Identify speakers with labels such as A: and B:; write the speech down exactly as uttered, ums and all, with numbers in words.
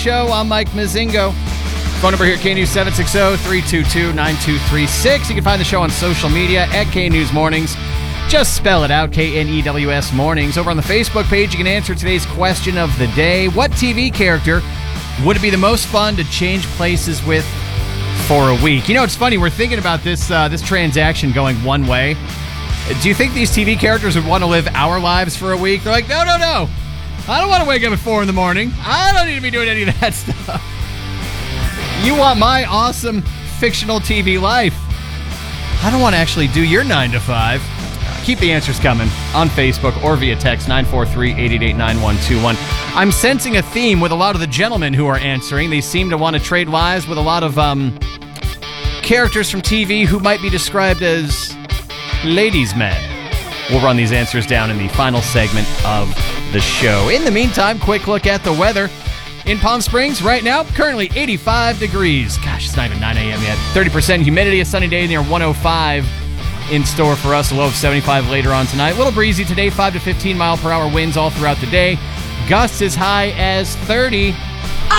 A: Show. I'm Mike Mazingo. Phone number here, K News seven six zero, three two two, nine two three six. You can find the show on social media at K News Mornings. Just spell it out, K N E W S Mornings. Over on the Facebook page, you can answer today's question of the day. What T V character would it be the most fun to change places with for a week? You know, it's funny. We're thinking about this uh, this transaction going one way. Do you think these T V characters would want to live our lives for a week? They're like, no, no, no. I don't want to wake up at four in the morning. I don't need to be doing any of that stuff. You want my awesome fictional T V life. I don't want to actually do your nine to five. Keep the answers coming on Facebook or via text nine four three, eight eight eight, nine one two one. I'm sensing a theme with a lot of the gentlemen who are answering. They seem to want to trade lives with a lot of um, characters from T V who might be described as ladies' men. We'll run these answers down in the final segment of the show. In the meantime, quick look at the weather. In Palm Springs right now, currently eighty-five degrees. Gosh, it's not even nine a.m. yet. thirty percent humidity, a sunny day near one oh five in store for us. A low of seventy-five later on tonight. A little breezy today, five to fifteen mile per hour winds all throughout the day. Gusts as high as thirty.